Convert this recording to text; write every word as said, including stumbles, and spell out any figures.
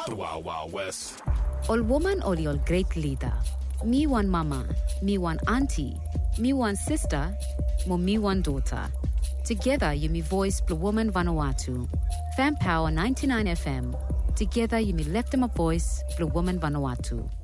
The Wild Wild West. All woman or your great leader. Me one mama, me one auntie, me one sister, mo me one daughter. Together you me voice Blue Woman Vanuatu. Fan Power ninety-nine F M. Together you me left them a voice Blue Woman Vanuatu.